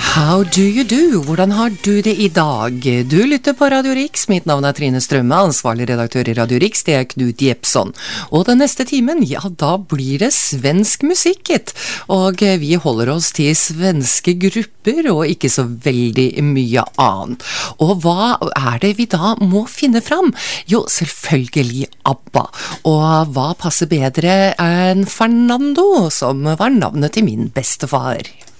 How do you do? Hvordan har du det I dag? Du lytter på Radio Riks. Mitt navn Trine Strømme, ansvarlig redaktør I Radio Riks. Det Knut Jepson. Og den neste timen, ja, da blir det svensk musikk. Og vi holder oss til svenske grupper, og ikke så veldig mye annet. Og hva det vi da må finne fram? Jo, selvfølgelig ABBA. Og hva passer bedre enn Fernando, som var navnet til min bestefar?